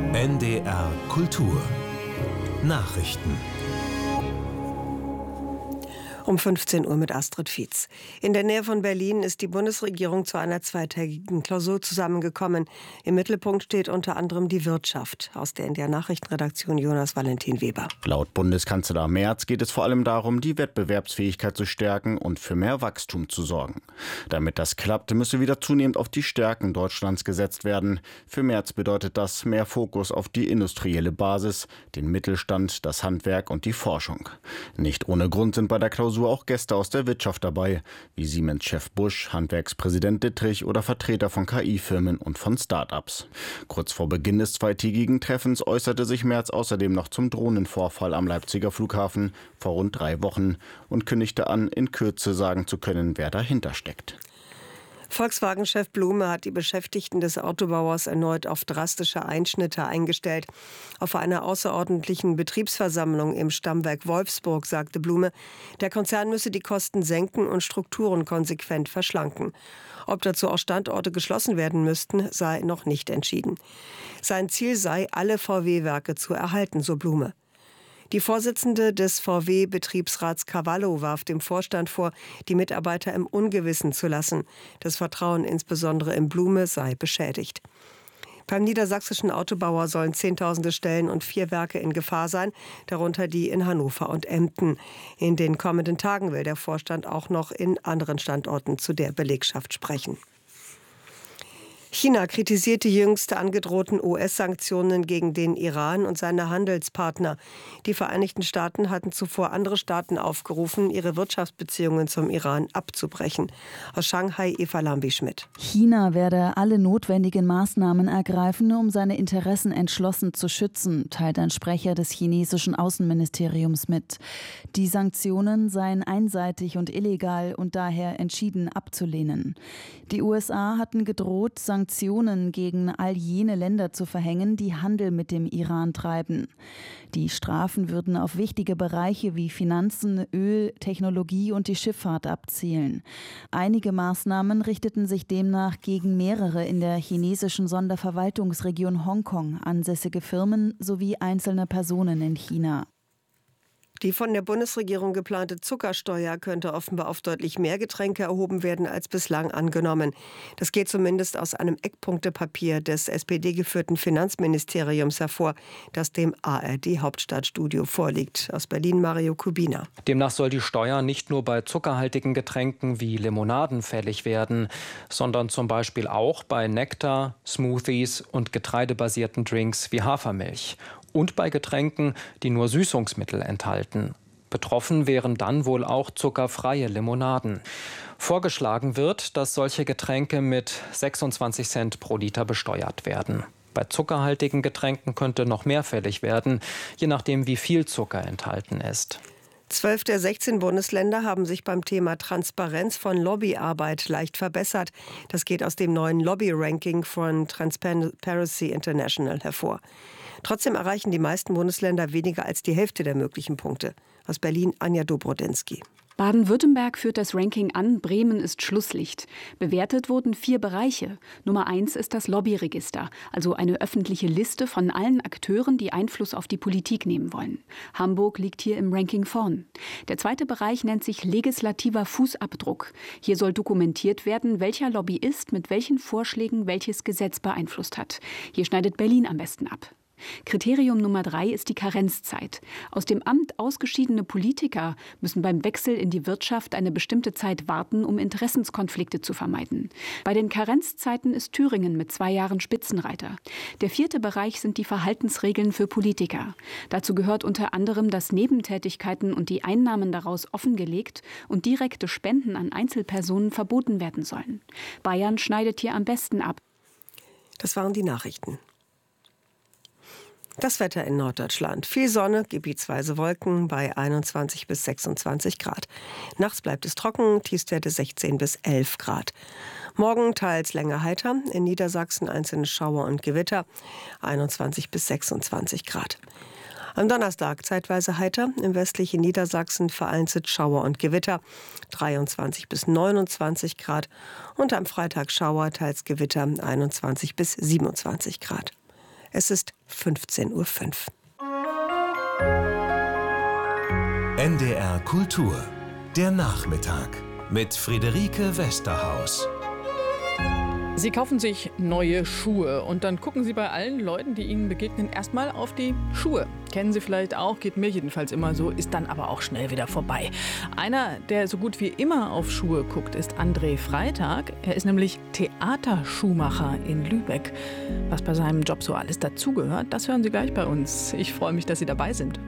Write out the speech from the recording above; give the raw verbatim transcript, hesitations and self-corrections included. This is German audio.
N D R Kultur Nachrichten. Um fünfzehn Uhr mit Astrid Fietz. In der Nähe von Berlin ist die Bundesregierung zu einer zweitägigen Klausur zusammengekommen. Im Mittelpunkt steht unter anderem die Wirtschaft. Aus der N D R Nachrichtenredaktion Jonas Valentin Weber. Laut Bundeskanzler Merz geht es vor allem darum, die Wettbewerbsfähigkeit zu stärken und für mehr Wachstum zu sorgen. Damit das klappt, müsse wieder zunehmend auf die Stärken Deutschlands gesetzt werden. Für Merz bedeutet das mehr Fokus auf die industrielle Basis, den Mittelstand, das Handwerk und die Forschung. Nicht ohne Grund sind bei der Klausur auch Gäste aus der Wirtschaft dabei, wie Siemens-Chef Busch, Handwerkspräsident Dittrich oder Vertreter von K I-Firmen und von Start-ups. Kurz vor Beginn des zweitägigen Treffens äußerte sich Merz außerdem noch zum Drohnenvorfall am Leipziger Flughafen vor rund drei Wochen und kündigte an, in Kürze sagen zu können, wer dahinter steckt. Volkswagen-Chef Blume hat die Beschäftigten des Autobauers erneut auf drastische Einschnitte eingestellt. Auf einer außerordentlichen Betriebsversammlung im Stammwerk Wolfsburg sagte Blume, der Konzern müsse die Kosten senken und Strukturen konsequent verschlanken. Ob dazu auch Standorte geschlossen werden müssten, sei noch nicht entschieden. Sein Ziel sei, alle V W-Werke zu erhalten, so Blume. Die Vorsitzende des V W-Betriebsrats Cavallo warf dem Vorstand vor, die Mitarbeiter im Ungewissen zu lassen. Das Vertrauen insbesondere in Blume sei beschädigt. Beim niedersächsischen Autobauer sollen Zehntausende Stellen und vier Werke in Gefahr sein, darunter die in Hannover und Emden. In den kommenden Tagen will der Vorstand auch noch in anderen Standorten zu der Belegschaft sprechen. China kritisiert die jüngst angedrohten U S-Sanktionen gegen den Iran und seine Handelspartner. Die Vereinigten Staaten hatten zuvor andere Staaten aufgerufen, ihre Wirtschaftsbeziehungen zum Iran abzubrechen. Aus Shanghai Eva Lambi-Schmidt. China werde alle notwendigen Maßnahmen ergreifen, um seine Interessen entschlossen zu schützen, teilt ein Sprecher des chinesischen Außenministeriums mit. Die Sanktionen seien einseitig und illegal und daher entschieden abzulehnen. Die U S A hatten gedroht, Sanktionen gegen all jene Länder zu verhängen, die Handel mit dem Iran treiben. Die Strafen würden auf wichtige Bereiche wie Finanzen, Öl, Technologie und die Schifffahrt abzielen. Einige Maßnahmen richteten sich demnach gegen mehrere in der chinesischen Sonderverwaltungsregion Hongkong ansässige Firmen sowie einzelne Personen in China. Die von der Bundesregierung geplante Zuckersteuer könnte offenbar auf deutlich mehr Getränke erhoben werden als bislang angenommen. Das geht zumindest aus einem Eckpunktepapier des S P D-geführten Finanzministeriums hervor, das dem A R D-Hauptstadtstudio vorliegt. Aus Berlin Mario Kubina. Demnach soll die Steuer nicht nur bei zuckerhaltigen Getränken wie Limonaden fällig werden, sondern zum Beispiel auch bei Nektar, Smoothies und getreidebasierten Drinks wie Hafermilch. Und bei Getränken, die nur Süßungsmittel enthalten. Betroffen wären dann wohl auch zuckerfreie Limonaden. Vorgeschlagen wird, dass solche Getränke mit sechsundzwanzig Cent pro Liter besteuert werden. Bei zuckerhaltigen Getränken könnte noch mehr fällig werden, je nachdem, wie viel Zucker enthalten ist. Zwölf der sechzehn Bundesländer haben sich beim Thema Transparenz von Lobbyarbeit leicht verbessert. Das geht aus dem neuen Lobby-Ranking von Transparency International hervor. Trotzdem erreichen die meisten Bundesländer weniger als die Hälfte der möglichen Punkte. Aus Berlin Anja Dobrodinsky. Baden-Württemberg führt das Ranking an, Bremen ist Schlusslicht. Bewertet wurden vier Bereiche. Nummer eins ist das Lobbyregister, also eine öffentliche Liste von allen Akteuren, die Einfluss auf die Politik nehmen wollen. Hamburg liegt hier im Ranking vorn. Der zweite Bereich nennt sich legislativer Fußabdruck. Hier soll dokumentiert werden, welcher Lobbyist mit welchen Vorschlägen welches Gesetz beeinflusst hat. Hier schneidet Berlin am besten ab. Kriterium Nummer drei ist die Karenzzeit. Aus dem Amt ausgeschiedene Politiker müssen beim Wechsel in die Wirtschaft eine bestimmte Zeit warten, um Interessenskonflikte zu vermeiden. Bei den Karenzzeiten ist Thüringen mit zwei Jahren Spitzenreiter. Der vierte Bereich sind die Verhaltensregeln für Politiker. Dazu gehört unter anderem, dass Nebentätigkeiten und die Einnahmen daraus offengelegt und direkte Spenden an Einzelpersonen verboten werden sollen. Bayern schneidet hier am besten ab. Das waren die Nachrichten. Das Wetter in Norddeutschland. Viel Sonne, gebietsweise Wolken bei einundzwanzig bis sechsundzwanzig Grad. Nachts bleibt es trocken, Tiefstwerte sechzehn bis elf Grad. Morgen teils länger heiter, in Niedersachsen einzelne Schauer und Gewitter, einundzwanzig bis sechsundzwanzig Grad. Am Donnerstag zeitweise heiter, im westlichen Niedersachsen vereinzelt Schauer und Gewitter, dreiundzwanzig bis neunundzwanzig Grad. Und am Freitag Schauer, teils Gewitter, einundzwanzig bis siebenundzwanzig Grad. Es ist fünfzehn Uhr fünf. N D R Kultur. Der Nachmittag mit Friederike Westerhaus. Sie kaufen sich neue Schuhe und dann gucken Sie bei allen Leuten, die Ihnen begegnen, erstmal auf die Schuhe. Kennen Sie vielleicht auch, geht mir jedenfalls immer so, ist dann aber auch schnell wieder vorbei. Einer, der so gut wie immer auf Schuhe guckt, ist André Freitag. Er ist nämlich Theaterschuhmacher in Lübeck. Was bei seinem Job so alles dazugehört, das hören Sie gleich bei uns. Ich freue mich, dass Sie dabei sind.